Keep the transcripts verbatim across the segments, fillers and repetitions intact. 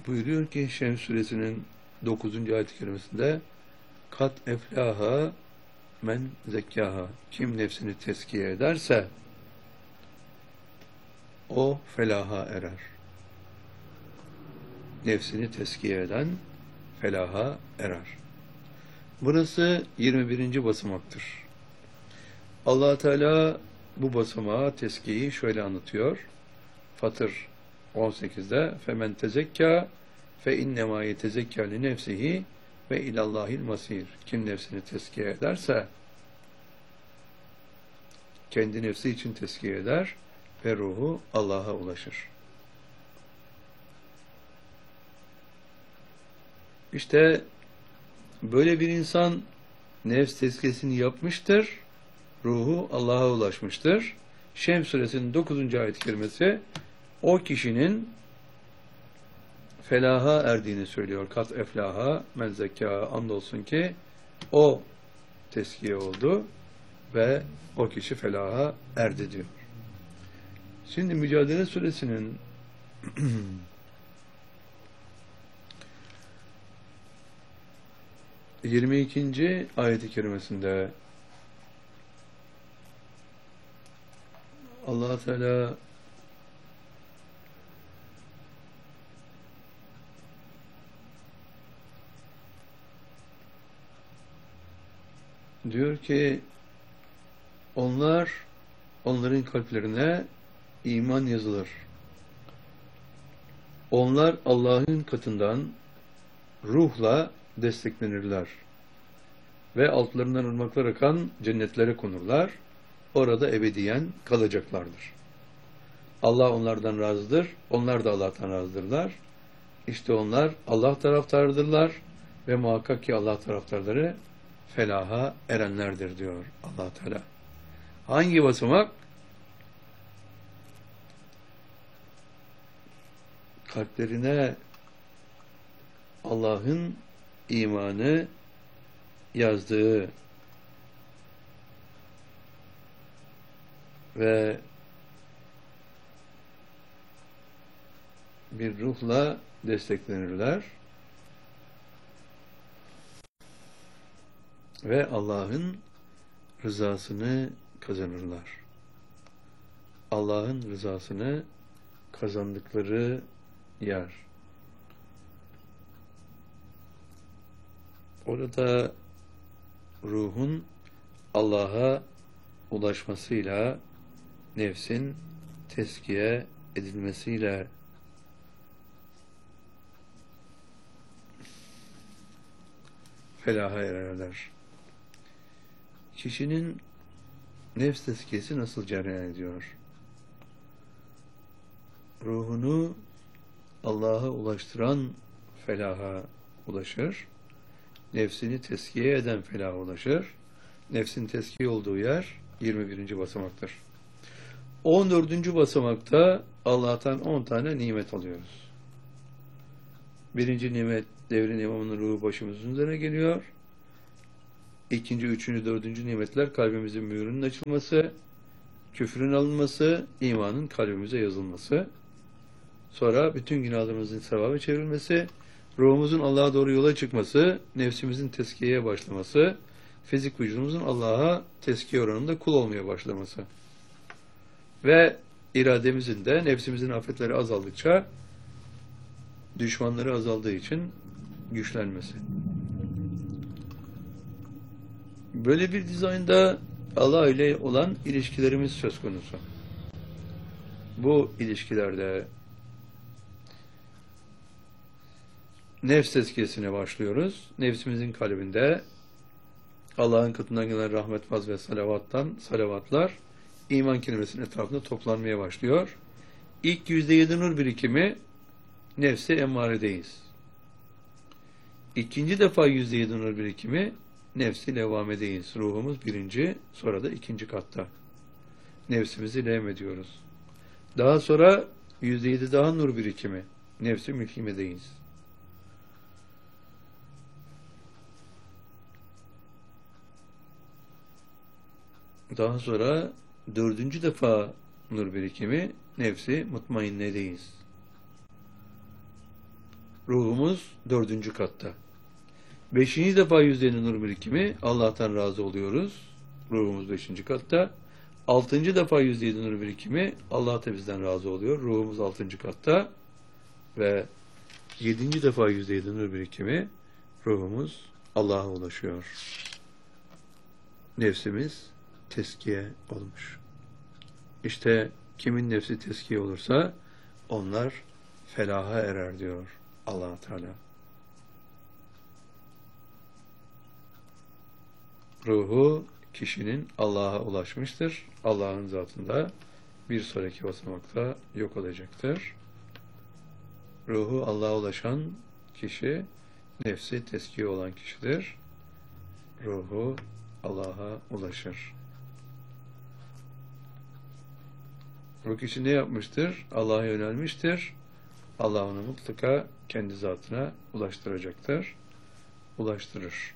Buyuruyor ki Şems suresinin dokuzuncu ayet-i kerimesinde kat eflaha men zekkaha, kim nefsini tezkiye ederse o felaha erer. Nefsini tezkiye eden felaha erer. Burası yirmi birinci basamaktır. Allah Teala bu basamağı, tezkiyeyi şöyle anlatıyor. Fatır on sekizde femen tezekka fe innema yetezekka li nefsihi ve ilallahil masir. Kim nefsini tezkiye ederse kendi nefsi için tezkiye eder ve ruhu Allah'a ulaşır. İşte böyle bir insan nefs tezkiyesini yapmıştır, ruhu Allah'a ulaşmıştır. Şems suresinin dokuzuncu ayet-i kerimesi o kişinin felaha erdiğini söylüyor. Kat eflaha men zekâ, andolsun ki o tezkiye oldu ve o kişi felaha erdi diyor. Şimdi Mücadele suresinin yirmi ikinci ayet-i kerimesinde Allah Teala diyor ki onlar, onların kalplerine iman yazılır. Onlar Allah'ın katından ruhla desteklenirler. Ve altlarından ırmaklar akan cennetlere konurlar. Orada ebediyen kalacaklardır. Allah onlardan razıdır. Onlar da Allah'tan razıdırlar. İşte onlar Allah taraftarıdırlar ve muhakkak ki Allah taraftarları felaha erenlerdir diyor Allah Teala. Hangi basamak? Kalplerine Allah'ın imanı yazdığı ve bir ruhla desteklenirler ve Allah'ın rızasını kazanırlar. Allah'ın rızasını kazandıkları yer. Orada ruhun Allah'a ulaşmasıyla, nefsin tezkiye edilmesiyle felaha ererler. Kişinin nefs tezkiyesi nasıl cereyan ediyor? Ruhunu Allah'a ulaştıran felaha ulaşır. Nefsini tezkiye eden felaha ulaşır. Nefsin tezkiye olduğu yer yirmi birinci basamaktır. on dördüncü basamakta Allah'tan on tane nimet alıyoruz. Birinci nimet, devrin imamının ruhu başımızın üzerine geliyor. İkinci, üçüncü, dördüncü nimetler kalbimizin mühürünün açılması, küfrün alınması, imanın kalbimize yazılması. Sonra bütün günahlarımızın sevaba çevrilmesi, ruhumuzun Allah'a doğru yola çıkması, nefsimizin tezkiyeye başlaması, fizik vücudumuzun Allah'a tezkiye oranında kul olmaya başlaması. Ve irademizin de nefsimizin afetleri azaldıkça düşmanları azaldığı için güçlenmesi. Böyle bir dizaynda Allah ile olan ilişkilerimiz söz konusu. Bu ilişkilerde nefs tezkiyesine başlıyoruz. Nefsimizin kalbinde Allah'ın katından gelen rahmet, faz ve salavattan salavatlar iman kelimesinin etrafında toplanmaya başlıyor. İlk yüzde yedi nur birikimi nefse emmaredeyiz. İkinci defa yüzde yedi nur birikimi nefsi levvamedeyiz. Ruhumuz birinci, sonra da ikinci katta. Nefsimizi levm ediyoruz. Daha sonra yüzde yedi daha nur birikimi. Nefsi mülhimedeyiz. Daha sonra dördüncü defa nur birikimi nefsi mutmainnedeyiz. ruhumuz dördüncü katta. Beşinci defa yüzdenin nur birikimi, Allah'tan razı oluyoruz. Ruhumuz beşinci katta. Altıncı defa yüzdenin nur birikimi, Allah da bizden razı oluyor. Ruhumuz altıncı katta. Ve yedinci defa yüzdenin nur birikimi, ruhumuz Allah'a ulaşıyor. Nefsimiz teskiye olmuş. İşte kimin nefsi teskiye olursa onlar felaha erer diyor Allah Teala. Ruhu kişinin Allah'a ulaşmıştır. Allah'ın zatında bir sonraki basamakta yok olacaktır. Ruhu Allah'a ulaşan kişi nefsi teskiye olan kişidir. Ruhu Allah'a ulaşır. Bu kişi ne yapmıştır? Allah'a yönelmiştir. Allah onu mutlaka kendi zatına ulaştıracaktır. Ulaştırır.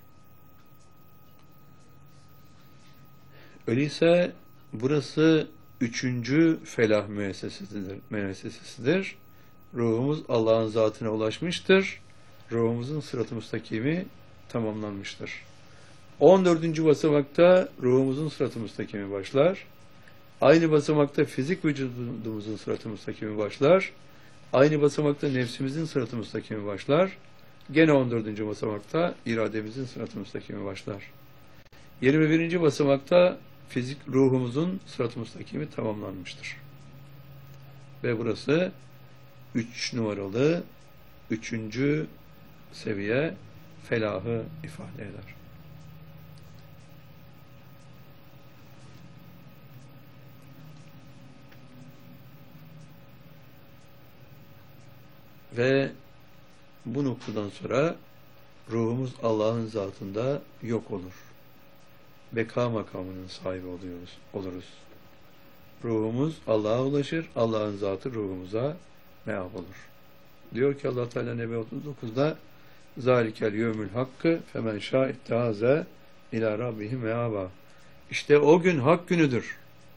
Öyleyse burası üçüncü felah müessesesidir. müessesesidir. Ruhumuz Allah'ın zatına ulaşmıştır. Ruhumuzun sırat-ı müstakimi tamamlanmıştır. on dördüncü basamakta ruhumuzun sırat-ı müstakimi başlar. Aynı basamakta fizik vücudumuzun sırat-ı müstakimi başlar. Aynı basamakta nefsimizin sırat-ı müstakimi başlar. Gene on dördüncü basamakta irademizin sırat-ı müstakimi başlar. yirmi birinci basamakta fizik ruhumuzun sırat-ı müstakimi tamamlanmıştır. Ve burası üç numaralı üçüncü seviye felahı ifade eder. Ve bu noktadan sonra ruhumuz Allah'ın zatında yok olur. Beka makamının sahibi oluyoruz, oluruz. Ruhumuz Allah'a ulaşır, Allah'ın zatı ruhumuza meab olur. Diyor ki Allah Teala Nebe otuz dokuzda Zalikel yevmül hakkı femen şâ'ittâze ilâ rabbihi meâbâ. İşte o gün hak günüdür.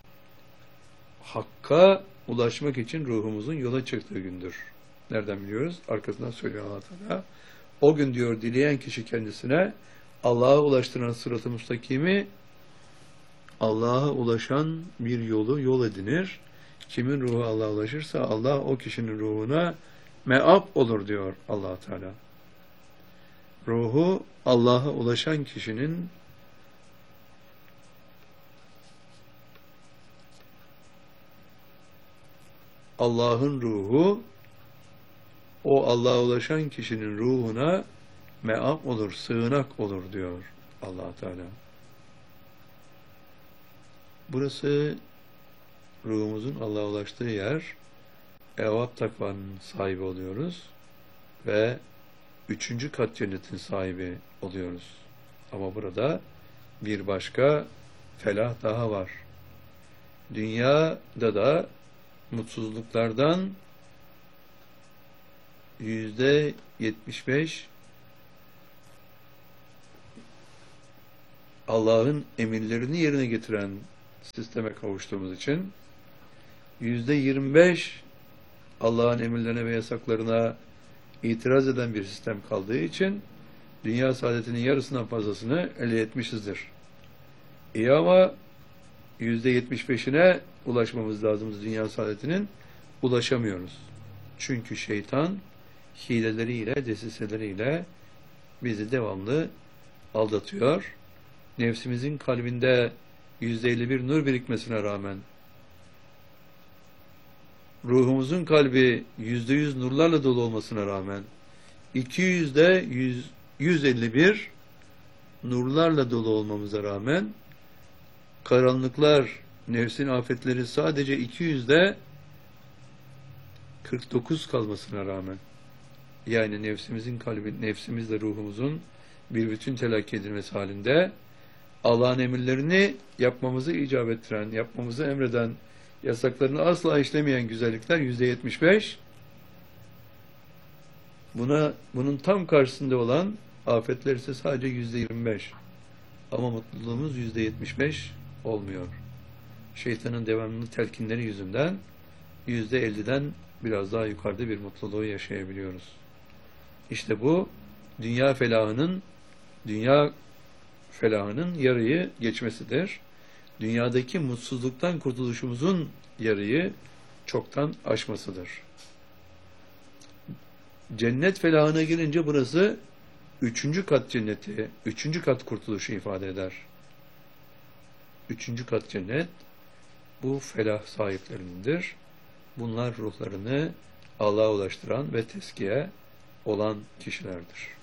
Hakka ulaşmak için ruhumuzun yola çıktığı gündür. Nereden biliyoruz? Arkasından söylüyor Allah Teala. O gün diyor dileyen kişi kendisine Allah'a ulaştıran sırat-ı müstakimi, Allah'a ulaşan bir yolu yol edinir. Kimin ruhu Allah'a ulaşırsa Allah o kişinin ruhuna meab olur diyor Allah Teala. Ruhu Allah'a ulaşan kişinin Allah'ın ruhu o Allah'a ulaşan kişinin ruhuna meab olur, sığınak olur diyor Allah Teala. Burası ruhumuzun Allah'a ulaştığı yer. Evvab takvanın sahibi oluyoruz ve üçüncü kat cennetin sahibi oluyoruz. Ama burada bir başka felah daha var. Dünyada da mutsuzluklardan yüzde yetmiş beş Allah'ın emirlerini yerine getiren sisteme kavuştuğumuz için yüzde yirmi beş Allah'ın emirlerine ve yasaklarına itiraz eden bir sistem kaldığı için dünya saadetinin yarısından fazlasını elde etmişizdir. İyi ama yüzde yetmiş beşine ulaşmamız lazım dünya saadetinin. Ulaşamıyoruz. Çünkü şeytan hileleriyle, desiseleriyle bizi devamlı aldatıyor. Nefsimizin kalbinde yüzde elli bir nur birikmesine rağmen ruhumuzun kalbi yüzde yüz nurlarla dolu olmasına rağmen iki yüzde yüz elli bir nurlarla dolu olmamıza rağmen karanlıklar, nefsin afetleri sadece iki yüzde kırk dokuz kalmasına rağmen, yani nefsimizin kalbi, nefsimizle ruhumuzun bir bütün telakki edilmesi halinde Allah'ın emirlerini yapmamızı icap ettiren, yapmamızı emreden, yasaklarını asla işlemeyen güzellikler yüzde yetmiş beş. Buna, bunun tam karşısında olan afetler ise sadece yüzde yirmi beş. Ama mutluluğumuz yüzde yetmiş beş olmuyor. Şeytanın devamlı telkinleri yüzünden yüzde elliden biraz daha yukarıda bir mutluluğu yaşayabiliyoruz. İşte bu dünya felahının dünya felahının yarıyı geçmesidir. Dünyadaki mutsuzluktan kurtuluşumuzun yarıyı çoktan aşmasıdır. Cennet felahına gelince burası üçüncü kat cenneti, üçüncü kat kurtuluşu ifade eder. Üçüncü kat cennet bu felah sahiplerindir. Bunlar ruhlarını Allah'a ulaştıran ve tezkiye olan kişilerdir.